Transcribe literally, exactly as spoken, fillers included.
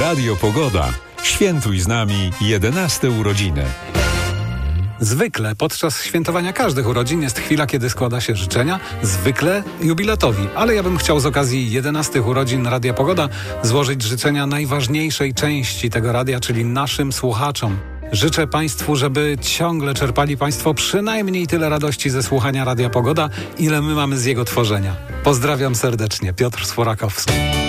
Radio Pogoda. Świętuj z nami jedenaste urodziny. Zwykle podczas świętowania każdych urodzin jest chwila, kiedy składa się życzenia, zwykle jubilatowi. Ale ja bym chciał z okazji jedenastych urodzin Radia Pogoda złożyć życzenia najważniejszej części tego radia, czyli naszym słuchaczom. Życzę Państwu, żeby ciągle czerpali Państwo przynajmniej tyle radości ze słuchania Radia Pogoda, ile my mamy z jego tworzenia. Pozdrawiam serdecznie, Piotr Sforakowski.